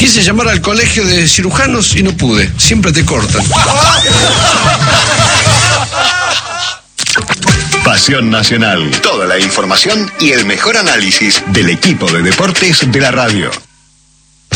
Quise llamar al colegio de cirujanos y no pude. Siempre te cortan. Pasión Nacional. Toda la información y el mejor análisis del equipo de deportes de la radio.